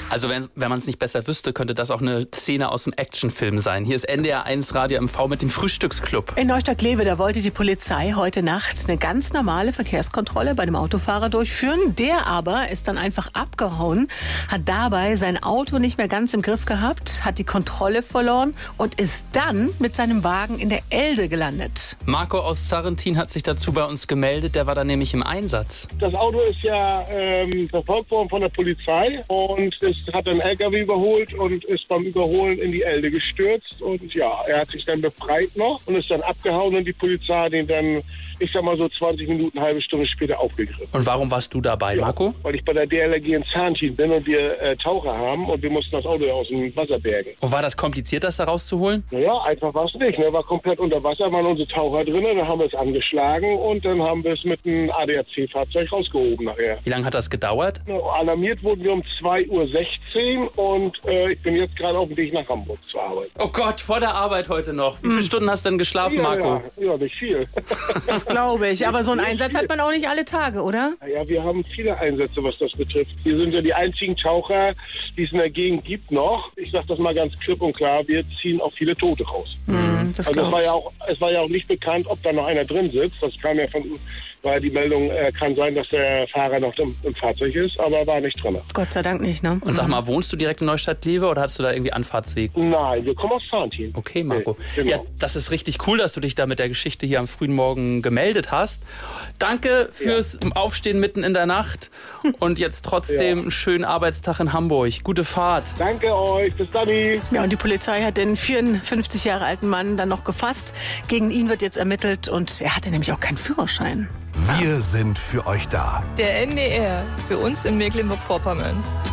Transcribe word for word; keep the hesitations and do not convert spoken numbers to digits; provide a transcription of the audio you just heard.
Also wenn, wenn man es nicht besser wüsste, könnte das auch eine Szene aus einem Actionfilm sein. Hier ist N D R eins Radio M V mit dem Frühstücksclub. In Neustadt-Glewe, da wollte die Polizei heute Nacht eine ganz normale Verkehrskontrolle bei einem Autofahrer durchführen. Der aber ist dann einfach abgehauen, hat dabei sein Auto nicht mehr ganz im Griff gehabt, hat die Kontrolle verloren und ist dann mit seinem Wagen in der Elde gelandet. Marco aus Zarrentin hat sich dazu bei uns gemeldet, der war da nämlich im Einsatz. Das Auto ist ja ähm, verfolgt worden von der Polizei und es hat einen L K W überholt und ist beim Überholen in die Elde gestürzt. Und ja, er hat sich dann befreit noch und ist dann abgehauen und die Polizei hat ihn dann, ich sag mal so zwanzig Minuten, eine halbe Stunde später aufgegriffen. Und warum warst du dabei, ja, Marco? Weil ich bei der D L R G in Zarrentin bin und wir äh, Taucher haben und wir mussten das Auto aus dem Wasser bergen. Und war das kompliziert, das da rauszuholen? Naja, einfach war es nicht. Ne? War komplett unter Wasser, waren unsere Taucher drin, dann haben wir es angeschlagen und dann haben wir es mit einem A D A C-Fahrzeug rausgehoben nachher. Wie lange hat das gedauert? Ja, alarmiert wurden wir um zwei Uhr sechzehn und äh, ich bin jetzt gerade auf dem Weg nach Hamburg zur Arbeit. Oh Gott, vor der Arbeit heute noch. Wie viele hm. Stunden hast du denn geschlafen, ja, Marco? Ja, ja, nicht viel. Das glaube ich. Aber so einen Einsatz hat man auch nicht alle Tage, oder? Ja, wir haben viele Einsätze, was das betrifft. Wir sind ja die einzigen Taucher, die es in der Gegend gibt noch. Ich sage das mal ganz klipp und klar, wir ziehen auch viele Tote raus. Mhm, das also es war, ja auch, es war ja auch nicht bekannt, ob da noch einer drin sitzt. Das kam ja von... Weil die Meldung äh, kann sein, dass der Fahrer noch im, im Fahrzeug ist, aber war nicht drin. Gott sei Dank nicht, ne? Und sag mal, wohnst du direkt in Neustadt-Glewe oder hast du da irgendwie Anfahrtsweg? Nein, wir kommen aus Zarrentin. Okay, Marco. Nee, genau. Ja, das ist richtig cool, dass du dich da mit der Geschichte hier am frühen Morgen gemeldet hast. Danke fürs ja. Aufstehen mitten in der Nacht und jetzt trotzdem ja. einen schönen Arbeitstag in Hamburg. Gute Fahrt. Danke euch, bis dann. Ja, und die Polizei hat den vierundfünfzig Jahre alten Mann dann noch gefasst. Gegen ihn wird jetzt ermittelt und er hatte nämlich auch keinen Führerschein. Wir sind für euch da. Der N D R, für uns in Mecklenburg-Vorpommern.